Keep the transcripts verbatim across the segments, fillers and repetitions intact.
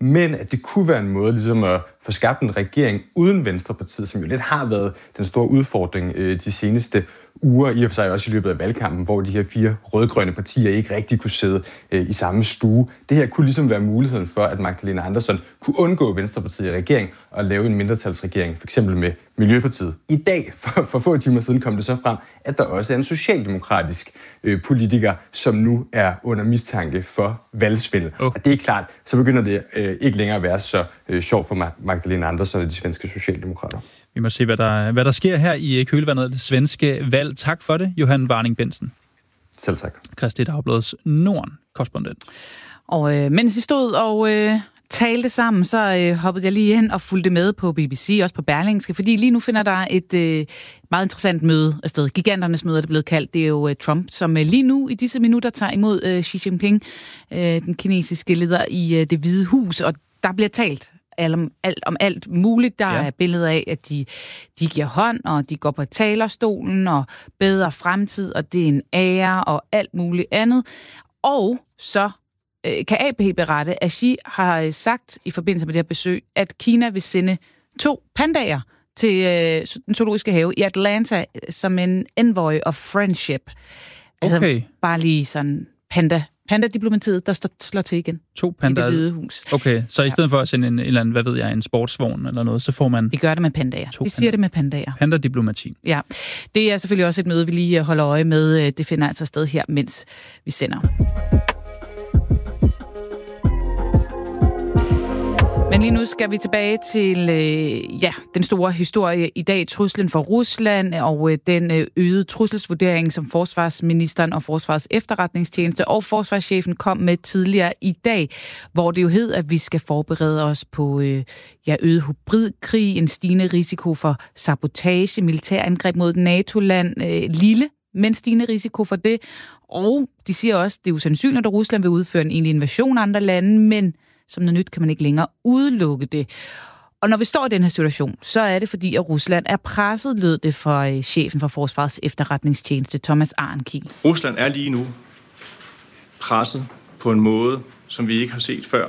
men at det kunne være en måde ligesom at få skabt en regering uden Venstrepartiet, som jo lidt har været den store udfordring øh, de seneste uger, i og for sig også i løbet af valgkampen, hvor de her fire rødgrønne partier ikke rigtig kunne sidde øh, i samme stue. Det her kunne ligesom være muligheden for, at Magdalena Andersson kunne undgå Venstrepartiet i regering og lave en mindretalsregering, f.eks. med Miljøpartiet. I dag, for, for få timer siden, kom det så frem, at der også er en socialdemokratisk øh, politiker, som nu er under mistanke for valgsvindel. Oh. Og det er klart, så begynder det øh, ikke længere at være så øh, sjovt for Magdalena Andersson og de svenske socialdemokrater. Vi må se, hvad der, hvad der sker her i kølvandet af det svenske valg. Tak for det, Johan Warning-Bentzen. Selv tak. Kristi Dagbladets Norden-korrespondent. Og øh, mens I stod og øh, talte sammen, så øh, hoppede jeg lige ind og fulgte med på B B C, også på Berlingske, fordi lige nu finder der et øh, meget interessant møde afsted. Giganternes møde er det blevet kaldt. Det er jo øh, Trump, som øh, lige nu i disse minutter tager imod øh, Xi Jinping, øh, den kinesiske leder i øh, det Hvide Hus, og der bliver talt om alt, om alt muligt. Der ja. er billeder af, at de, de giver hånd, og de går på talerstolen, og bedre fremtid, og det er en ære, og alt muligt andet. Og så øh, kan A P berette, at Xi har sagt i forbindelse med det her besøg, at Kina vil sende to pandaer til øh, den zoologiske have i Atlanta som en envoy of friendship. Altså okay. bare lige sådan panda Panda-diplomatiet, der står, slår til igen. To pandaer. I det Hvide Hus. Okay, så i stedet ja. for at sende en, en eller anden, hvad ved jeg, en sportsvogn eller noget, så får man... De gør det med pandaer. De siger det med pandaer. Panda-diplomati. Ja, det er selvfølgelig også et møde, vi lige holder øje med. Det finder altså sted her, mens vi sender. Men lige nu skal vi tilbage til øh, ja, den store historie i dag, truslen for Rusland og øh, den øh, øgede trusselsvurdering, som forsvarsministeren og forsvars efterretningstjeneste og forsvarschefen kom med tidligere i dag, hvor det jo hed, at vi skal forberede os på øh, ja, øget hybridkrig, en stigende risiko for sabotage, militærangreb mod et NATO-land, øh, lille, men stigende risiko for det. Og de siger også, at det er usandsynligt, at Rusland vil udføre en egentlig invasion af andre lande, men som noget nyt kan man ikke længere udelukke det. Og når vi står i den her situation, så er det fordi, at Rusland er presset, lød det fra chefen for Forsvarets efterretningstjeneste, Thomas Arnkiel. Rusland er lige nu presset på en måde, som vi ikke har set før,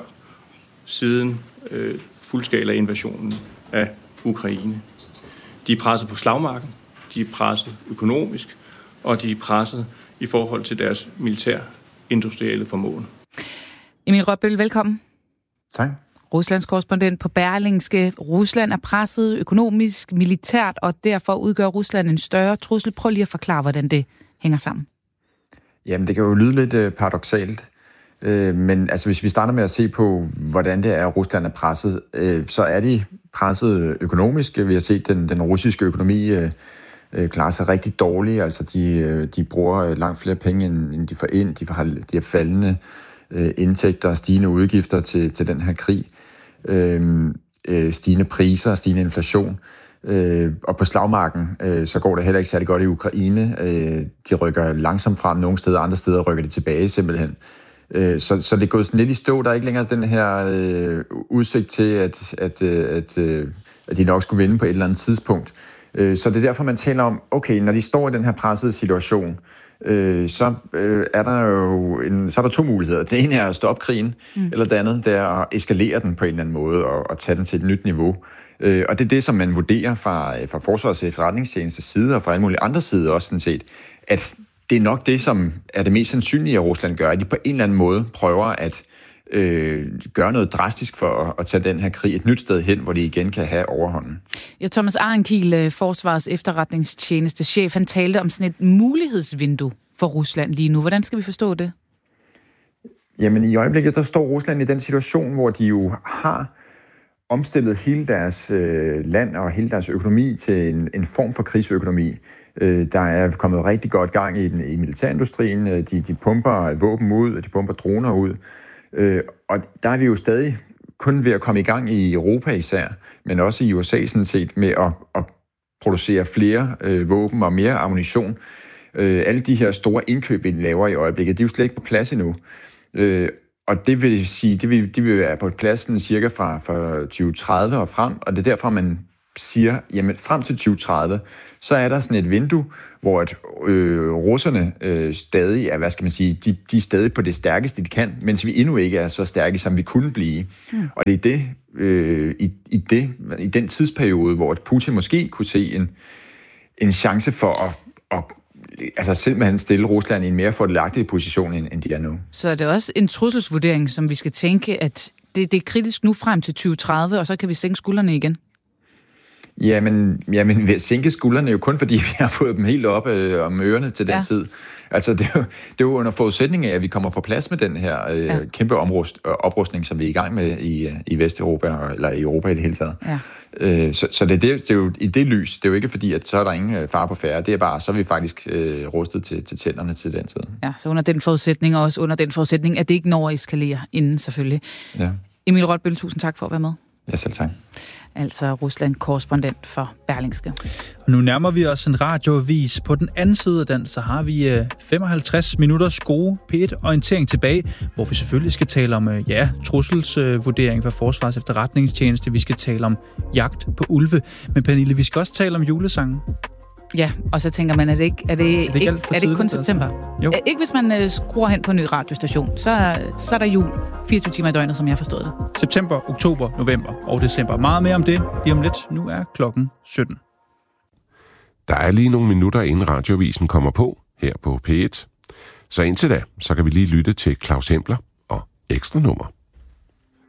siden øh, fuldskala-invasionen af Ukraine. De er presset på slagmarken, de er presset økonomisk, og de er presset i forhold til deres militær-industrielle formåen. Emil Rørbøl, velkommen. Tak. Ruslands korrespondent på Berlingske. Rusland er presset økonomisk, militært, og derfor udgør Rusland en større trussel. Prøv lige at forklare, hvordan det hænger sammen. Jamen, det kan jo lyde lidt øh, paradoksalt. Øh, men altså, hvis vi starter med at se på, hvordan det er, at Rusland er presset, øh, så er de presset økonomisk. Vi har set den, den russiske økonomi øh, øh, klare sig rigtig dårligt. Altså, de, øh, de bruger langt flere penge, end, end de får ind. De har, de har faldende indtægter og stigende udgifter til, til den her krig, øh, øh, stigende priser, stigende inflation, øh, og på slagmarken, øh, så går det heller ikke særlig godt i Ukraine. Øh, de rykker langsomt frem nogle steder, andre steder rykker de tilbage simpelthen. Øh, så, så det er gået sådan lidt i stå. Der er ikke længere den her øh, udsigt til, at, at, at, at, at de nok skulle vinde på et eller andet tidspunkt. Øh, så det er derfor, man taler om, okay, når de står i den her pressede situation, Øh, så øh, er der jo en, så er der to muligheder. Det ene er at stoppe krigen, mm. eller det andet det er at eskalere den på en eller anden måde og, og tage den til et nyt niveau. Øh, og det er det, som man vurderer fra, fra Forsvarets efterretningstjeneste side og fra alle mulige andre sider også sådan set, at det er nok det, som er det mest sandsynlige, at Rusland gør, at de på en eller anden måde prøver at øh, gøre noget drastisk for at, at tage den her krig et nyt sted hen, hvor de igen kan have overhånden. Ja, Thomas Arnkiel, Forsvarets efterretningstjeneste chef, han talte om sådan et mulighedsvindue for Rusland lige nu. Hvordan skal vi forstå det? Jamen i øjeblikket, der står Rusland i den situation, hvor de jo har omstillet hele deres øh, land og hele deres økonomi til en, en form for krigsøkonomi. Øh, der er kommet rigtig godt gang i, den, i militærindustrien. De, de pumper våben ud, og de pumper droner ud. Øh, og der er vi jo stadig kun ved at komme i gang i Europa især, men også i U S A sådan set, med at, at producere flere øh, våben og mere ammunition. Øh, alle de her store indkøb, vi laver i øjeblikket, de er jo slet ikke på plads endnu. Øh, og det vil sige, det vil, de vil være på pladsen cirka fra, fra tyve tredive og frem, og det er derfor, man siger, jamen frem til tyve tredive, så er der sådan et vindue, hvor at, øh, russerne øh, stadig er, hvad skal man sige, de, de er stadig på det stærkeste, de kan, mens vi endnu ikke er så stærke, som vi kunne blive. Mm. Og det er det, øh, i, i det, i den tidsperiode, hvor Putin måske kunne se en, en chance for at, at altså simpelthen stille Rusland i en mere fordelagtig position, end, end de er nu. Så er det også en trusselsvurdering, som vi skal tænke, at det, det er kritisk nu frem til tyve tredive, og så kan vi sænke skuldrene igen? Jamen, jamen ved at sænke skuldrene jo kun, fordi vi har fået dem helt op øh, om ørerne til den ja. tid. Altså, det er, jo, det er jo under forudsætning af, at vi kommer på plads med den her øh, ja. kæmpe omrust, øh, oprustning, som vi er i gang med i, i Vesteuropa, eller i Europa i det hele taget. Ja. Øh, så så det, det, det er jo i det lys, det er jo ikke fordi, at så er der ingen fare på færre. Det er bare, så er vi faktisk øh, rustet til, til tænderne til den tid. Ja, så under den forudsætning, og også under den forudsætning, at det ikke når at eskalere inden selvfølgelig. Ja. Emil Rotbøl, tusind tak for at være med. Ja, selv tak. Altså Rusland-korrespondent for Berlingske. Og nu nærmer vi os en radioavis. På den anden side af den, så har vi femoghalvtreds minutters gode P et-orientering tilbage, hvor vi selvfølgelig skal tale om ja, trusselsvurdering for Forsvars Efterretningstjeneste. Vi skal tale om jagt på ulve. Men Pernille, vi skal også tale om julesangen. Ja, og så tænker man, er det ikke, er det, er det ikke, er det ikke kun september? Jo. Ikke hvis man uh, skruer hen på en ny radiostation, så, så er der jul fireogtyve timer i døgnet, som jeg har forstået det. September, oktober, november og december. Meget mere om det lige om lidt. Nu er klokken sytten. Der er lige nogle minutter, inden radiovisen kommer på her på P et. Så indtil da, så kan vi lige lytte til Claus Hempler og Ekstra Nummer.